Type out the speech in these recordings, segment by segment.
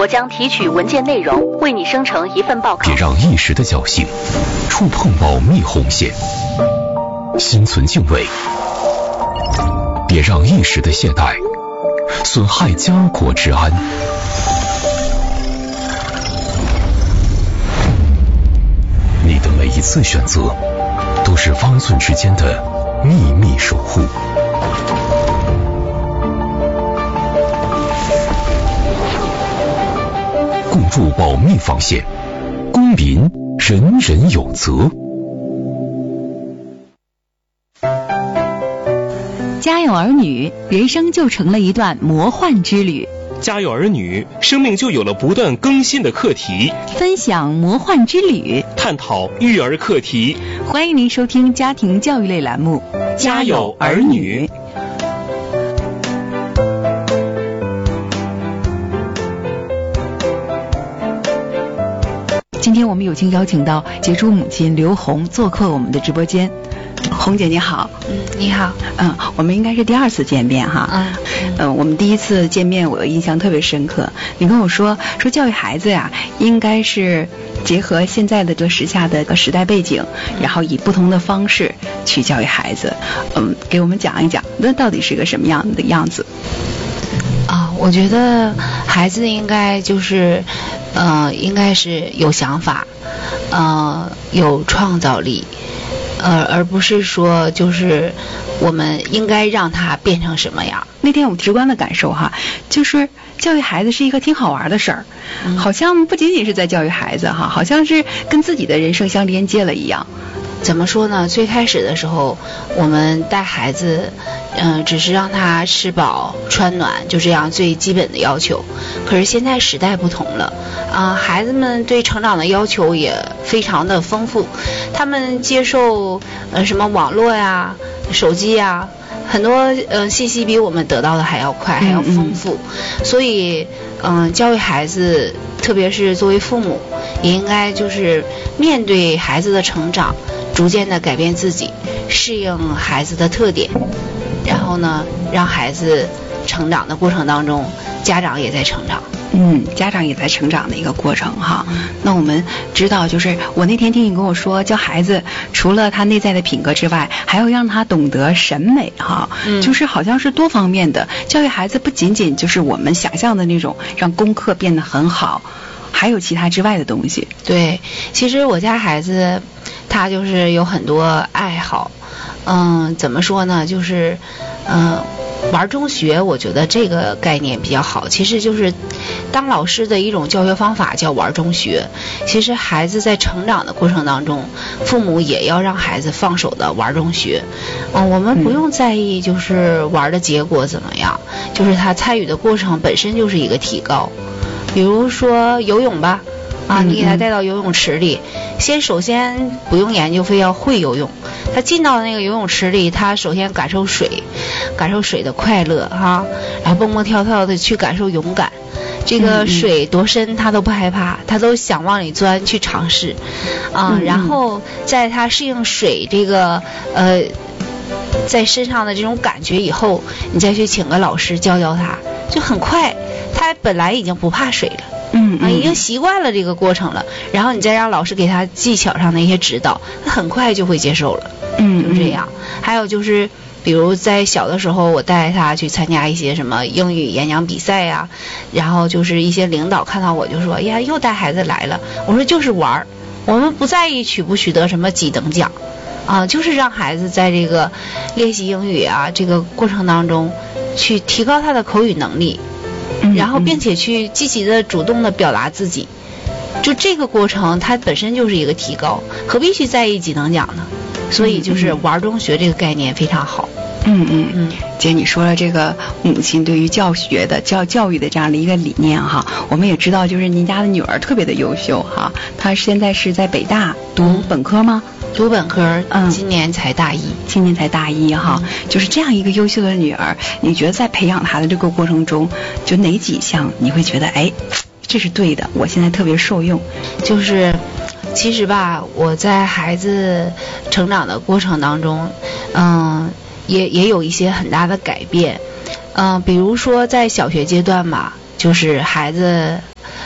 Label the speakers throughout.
Speaker 1: 我将提取文件内容，为你生成一份报告。
Speaker 2: 别让一时的侥幸触碰保密红线，心存敬畏。别让一时的懈怠损害家国之安。你的每一次选择，都是方寸之间的秘密守护。共筑保密防线，公民人人有责。
Speaker 3: 家有儿女，人生就成了一段魔幻之旅。
Speaker 4: 家有儿女，生命就有了不断更新的课题。
Speaker 3: 分享魔幻之旅，
Speaker 4: 探讨育儿课题。
Speaker 3: 欢迎您收听家庭教育类栏目《
Speaker 4: 家有儿女》。
Speaker 3: 今天我们有幸邀请到杰出母亲刘红做客我们的直播间。红姐你好。
Speaker 5: 你好。
Speaker 3: 我们应该是第二次见面哈。我们第一次见面我印象特别深刻，你跟我说教育孩子呀，应该是结合现在的这个时下的时代背景，然后以不同的方式去教育孩子。给我们讲一讲，那到底是个什么样的样子？
Speaker 5: 我觉得孩子应该就是应该是有想法，有创造力，而不是说就是我们应该让他变成什么样。
Speaker 3: 那天我直观的感受哈，就是教育孩子是一个挺好玩的事儿，好像不仅仅是在教育孩子哈，好像是跟自己的人生相连接了一样。
Speaker 5: 怎么说呢？最开始的时候，我们带孩子，只是让他吃饱穿暖，就这样最基本的要求。可是现在时代不同了，孩子们对成长的要求也非常的丰富，他们接受什么网络呀、手机呀，很多信息比我们得到的还要快，还要丰富。所以教育孩子，特别是作为父母，也应该就是面对孩子的成长，逐渐的改变自己，适应孩子的特点，然后呢，让孩子成长的过程当中，家长也在成长。
Speaker 3: 家长也在成长的一个过程哈。那我们知道，就是我那天听你跟我说，教孩子除了他内在的品格之外，还要让他懂得审美哈。就是好像是多方面的教育孩子，不仅仅就是我们想象的那种让功课变得很好，还有其他之外的东西。
Speaker 5: 对，其实我家孩子他就是有很多爱好，怎么说呢，就是玩中学，我觉得这个概念比较好。其实就是当老师的一种教学方法叫玩中学。其实孩子在成长的过程当中，父母也要让孩子放手的玩中学。我们不用在意就是玩的结果怎么样，就是他参与的过程本身就是一个提高。比如说游泳吧，你给他带到游泳池里，首先不用研究非要会游泳，他进到那个游泳池里，他首先感受水的快乐哈，然后蹦蹦跳跳的去感受勇敢。这个水多深他都不害怕，他都想往里钻去尝试，然后在他适应水这个在身上的这种感觉以后，你再去请个老师教他，就很快他本来已经不怕水了。已经习惯了这个过程了，然后你再让老师给他技巧上的一些指导，他很快就会接受了。就这样。还有就是比如在小的时候，我带他去参加一些什么英语演讲比赛呀，然后就是一些领导看到我就说，哎呀，又带孩子来了。我说就是玩，我们不在意取不取得什么几等奖就是让孩子在这个练习英语这个过程当中去提高他的口语能力，然后并且去积极的主动的表达自己。就这个过程它本身就是一个提高，何必去在意几等奖呢？所以就是玩中学这个概念非常好。
Speaker 3: 姐，你说了这个母亲对于教育的这样的一个理念哈，我们也知道就是您家的女儿特别的优秀哈，她现在是在北大读本科吗？
Speaker 5: 读本科，今年才大一哈。就是这样一个优秀的女儿，你觉得在培养她的这个过程中，就哪几项你会觉得这是对的，我现在特别受用？就是其实吧，我在孩子成长的过程当中，也有一些很大的改变。比如说在小学阶段吧，就是孩子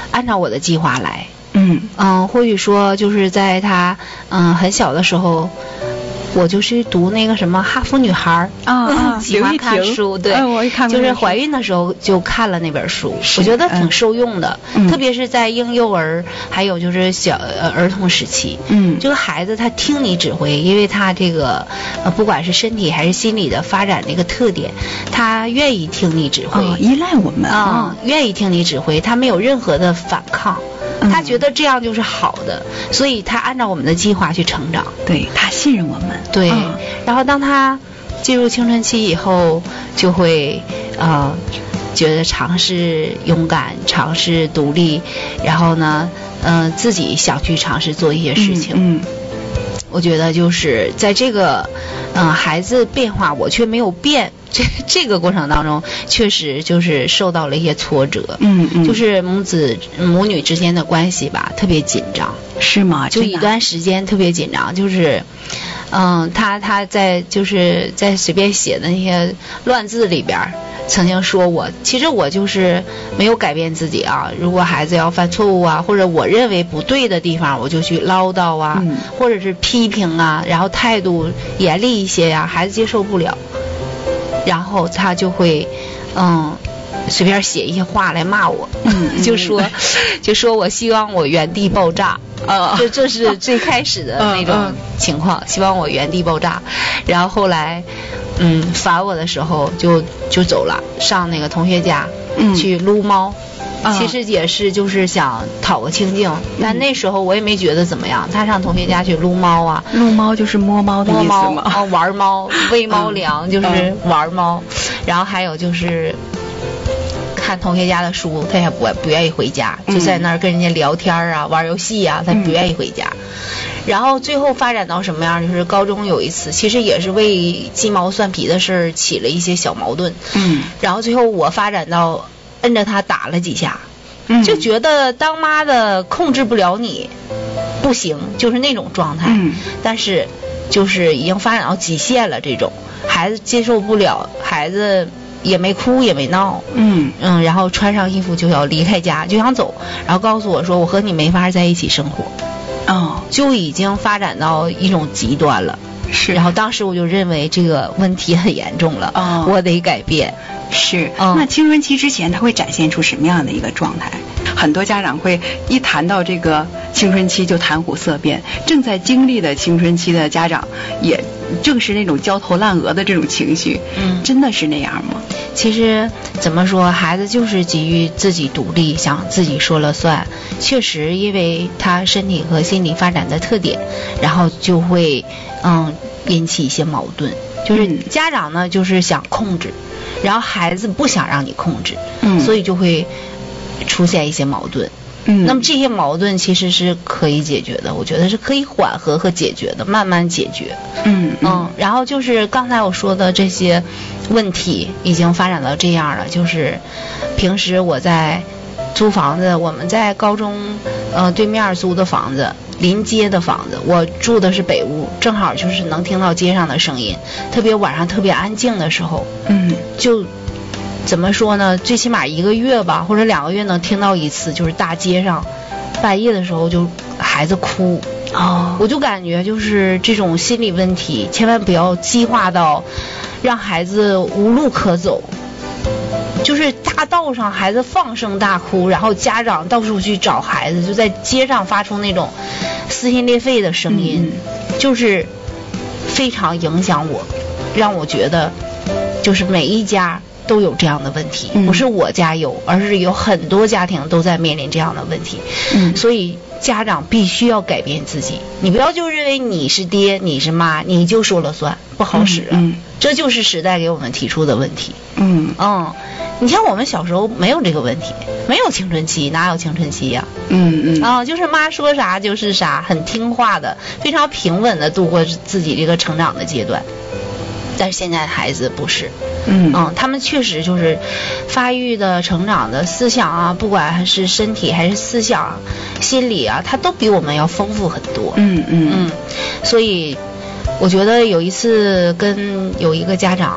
Speaker 5: 按照我的计划来。
Speaker 3: 或
Speaker 5: 许说就是在他很小的时候，我就是读那个什么哈佛女孩喜欢看书，对，
Speaker 3: 我也看过，
Speaker 5: 就是怀孕的时候就看了那本书，我觉得挺受用的，特别是在婴幼儿还有就是儿童时期，这个孩子他听你指挥，因为他这个不管是身体还是心理的发展的一个特点，他愿意听你指挥，
Speaker 3: 依赖我们
Speaker 5: 愿意听你指挥，他没有任何的反抗。他觉得这样就是好的，所以他按照我们的计划去成长。
Speaker 3: 对，他信任我们。
Speaker 5: 对，然后当他进入青春期以后，就会觉得尝试勇敢，尝试独立，然后呢，自己想去尝试做一些事情。我觉得就是在这个孩子变化我却没有变这个过程当中，确实就是受到了一些挫折。就是母女之间的关系吧，特别紧张。
Speaker 3: 是吗？
Speaker 5: 就一段时间特别紧张，就是他在就是在随便写的那些乱字里边曾经说我，其实我就是没有改变自己啊。如果孩子要犯错误啊，或者我认为不对的地方，我就去唠叨啊，或者是批评啊，然后态度严厉一些呀，孩子接受不了，然后他就会随便写一些话来骂我，就说我希望我原地爆炸。这是最开始的那种情况，希望我原地爆炸。然后后来烦我的时候就走了，上那个同学家去撸猫。其实也是就是想讨个清静，但那时候我也没觉得怎么样。他上同学家去撸猫啊，
Speaker 3: 撸猫就是摸猫的意思吗？
Speaker 5: 玩猫，喂猫粮，就是玩猫。然后还有就是看同学家的书，他也不愿意回家，就在那儿跟人家聊天啊，玩游戏啊，他不愿意回家。然后最后发展到什么样，就是高中有一次，其实也是为鸡毛蒜皮的事起了一些小矛盾。然后最后我发展到摁着他打了几下，就觉得当妈的控制不了你，不行，就是那种状态。但是就是已经发展到极限了，这种孩子接受不了，孩子也没哭也没闹，然后穿上衣服就要离开家，就想走，然后告诉我说我和你没法在一起生活。就已经发展到一种极端了。
Speaker 3: 是。
Speaker 5: 然后当时我就认为这个问题很严重了，我得改变。
Speaker 3: 是。那青春期之前他会展现出什么样的一个状态？很多家长会一谈到这个青春期就谈虎色变，正在经历的青春期的家长也正是那种焦头烂额的这种情绪。真的是那样吗？
Speaker 5: 其实怎么说，孩子就是急于自己独立，想自己说了算。确实因为他身体和心理发展的特点，然后就会引起一些矛盾。就是家长呢就是想控制，然后孩子不想让你控制，所以就会出现一些矛盾。那么这些矛盾其实是可以解决的，我觉得是可以缓和和解决的，慢慢解决。然后就是刚才我说的这些问题已经发展到这样了，就是平时我在租房子，我们在高中对面租的房子，临街的房子，我住的是北屋，正好就是能听到街上的声音，特别晚上特别安静的时候，就怎么说呢，最起码1个月吧，或者2个月能听到一次，就是大街上半夜的时候就孩子哭。我就感觉就是这种心理问题千万不要激化到让孩子无路可走，就是大道上孩子放声大哭，然后家长到处去找孩子，就在街上发出那种撕心裂肺的声音，就是非常影响我，让我觉得就是每一家都有这样的问题，不是我家有，而是有很多家庭都在面临这样的问题。所以家长必须要改变自己，你不要就认为你是爹你是妈你就说了算，不好使啊。这就是时代给我们提出的问题。你像我们小时候没有这个问题，没有青春期，哪有青春期呀？就是妈说啥就是啥，很听话的，非常平稳的度过自己这个成长的阶段。但是现在的孩子不是，他们确实就是发育的成长的思想啊，不管是身体还是思想心理啊，他都比我们要丰富很多。所以我觉得有一次跟有一个家长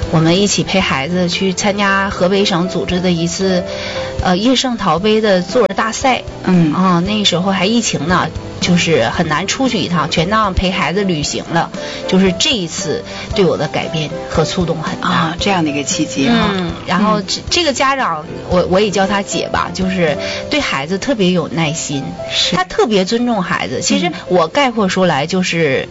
Speaker 5: 我们一起陪孩子去参加河北省组织的一次叶圣陶杯的作文大赛。那时候还疫情呢，就是很难出去一趟，全当陪孩子旅行了。就是这一次对我的改变和触动很大
Speaker 3: 这样的一个契机
Speaker 5: 然后这个家长我也叫他姐吧，就是对孩子特别有耐心，他特别尊重孩子。其实我概括说来就是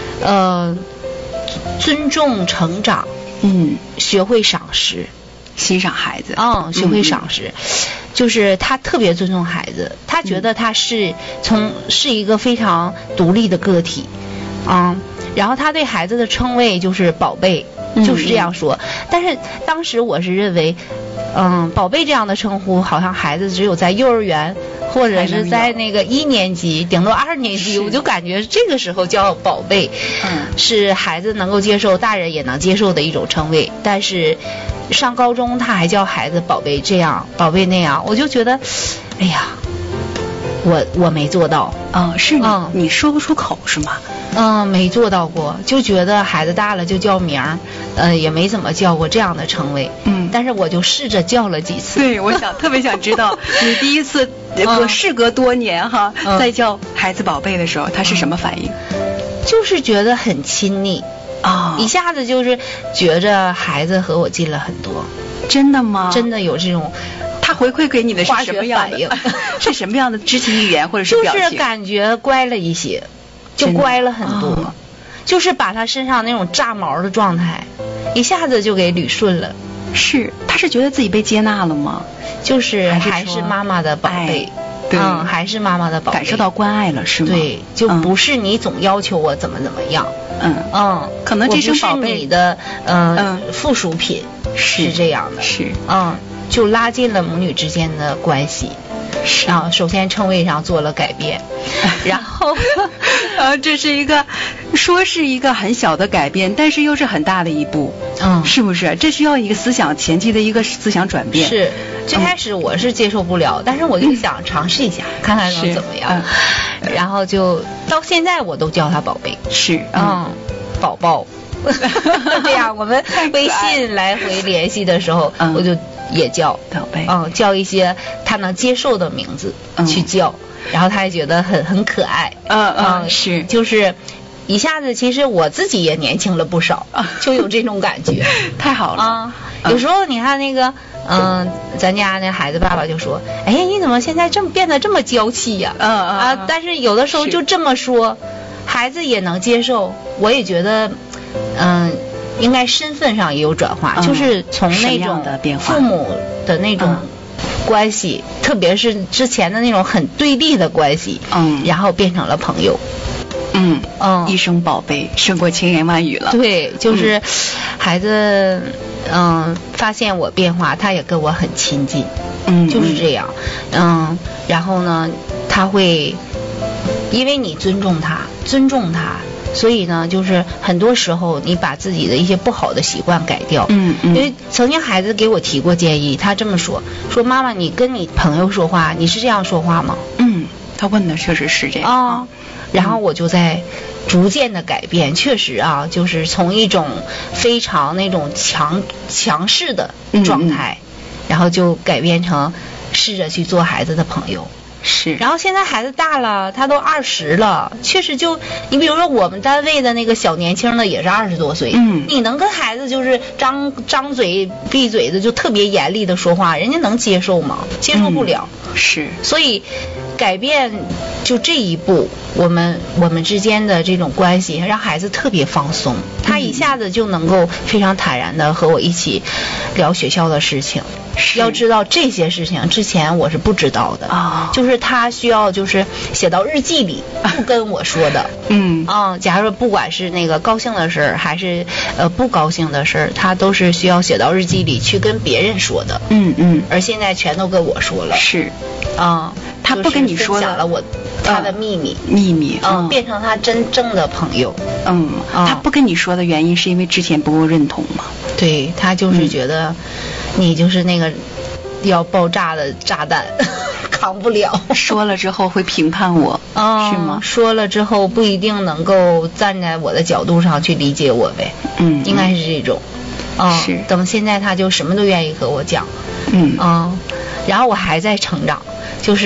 Speaker 5: 尊重成长，学会赏识，
Speaker 3: 欣赏孩子，
Speaker 5: 学会赏识，就是他特别尊重孩子，他觉得他是一个非常独立的个体，然后他对孩子的称谓就是宝贝，就是这样说。但是当时我是认为，宝贝这样的称呼，好像孩子只有在幼儿园或者是在那个1年级，顶多2年级，我就感觉这个时候叫宝贝，是孩子能够接受，大人也能接受的一种称谓。但是上高中他还叫孩子宝贝这样，宝贝那样，我就觉得，哎呀，我没做到。
Speaker 3: 是你说不出口是吗？
Speaker 5: 没做到过，就觉得孩子大了就叫名儿，也没怎么叫过这样的称谓。但是我就试着叫了几次。
Speaker 3: 对，我特别想知道你第一次事隔多年再叫孩子宝贝的时候，他是什么反应？
Speaker 5: 就是觉得很亲密一下子就是觉着孩子和我近了很多。
Speaker 3: 真的吗？
Speaker 5: 真的有这种。
Speaker 3: 他回馈给你的是什么样的反应？是什么样的肢体语言或者是表情？
Speaker 5: 就是感觉乖了一些，就乖了很多，就是把他身上那种炸毛的状态一下子就给捋顺了。
Speaker 3: 是，他是觉得自己被接纳了吗？
Speaker 5: 就是还是妈妈的宝贝。
Speaker 3: 对，
Speaker 5: 还是妈妈的宝贝，
Speaker 3: 感受到关爱了是吗？
Speaker 5: 对，就不是你总要求我怎么样。
Speaker 3: 可能这声宝贝
Speaker 5: 我不是你的附属品，是这样的。
Speaker 3: 是，
Speaker 5: 就拉近了母女之间的关系。首先称谓上做了改变，然后
Speaker 3: 这是一个很小的改变，但是又是很大的一步。是不是？这需要一个前期的一个思想转变。
Speaker 5: 是，最开始我是接受不了，但是我就想尝试一下，看看能怎么样。然后就到现在我都叫他宝贝。
Speaker 3: 是，
Speaker 5: 宝宝。这样我们微信来回联系的时候，我就也叫
Speaker 3: 宝贝，
Speaker 5: 叫一些他能接受的名字去叫，然后他也觉得很可爱。
Speaker 3: 是，
Speaker 5: 就是一下子其实我自己也年轻了不少，就有这种感觉。
Speaker 3: 太好了。
Speaker 5: 有时候你看那个咱家那孩子爸爸就说，哎，你怎么现在变得这么娇气呀？但是有的时候就这么说，孩子也能接受，我也觉得应该身份上也有转化，就是从那种父母的那种关系，特别是之前的那种很对立的关系，然后变成了朋友。
Speaker 3: 一声宝贝胜过千言万语了。
Speaker 5: 对，就是孩子发现我变化，他也跟我很亲近。就是这样。然后呢，他会因为你尊重他，所以呢，就是很多时候你把自己的一些不好的习惯改掉。因为曾经孩子给我提过建议，他这么说妈妈，你跟你朋友说话，你是这样说话吗？
Speaker 3: 他问的确实是这样。
Speaker 5: 然后我就在逐渐的改变，确实就是从一种非常那种强势的状态，然后就改变成试着去做孩子的朋友。
Speaker 3: 是，
Speaker 5: 然后现在孩子大了，他都20了，确实你比如说我们单位的那个小年轻的也是20多岁，你能跟孩子就是张嘴闭嘴的就特别严厉的说话，人家能接受吗？接受不了。
Speaker 3: 是，
Speaker 5: 所以改变就这一步，我们之间的这种关系让孩子特别放松，他一下子就能够非常坦然的和我一起聊学校的事情。要知道这些事情之前我是不知道的，就是他需要就是写到日记里，不跟我说的。假如不管是那个高兴的事儿还是不高兴的事儿，他都是需要写到日记里去跟别人说的。而现在全都跟我说了。
Speaker 3: 是，他不跟你说
Speaker 5: 分享了他的秘密，变成他真正的朋友。
Speaker 3: 他不跟你说的原因是因为之前不够认同吗？
Speaker 5: 对，他就是觉得你就是那个要爆炸的炸弹，扛不了。
Speaker 3: 说了之后会评判我，是吗？
Speaker 5: 说了之后不一定能够站在我的角度上去理解我呗。应该是这种。
Speaker 3: 是。
Speaker 5: 等现在他就什么都愿意和我讲。然后我还在成长，就是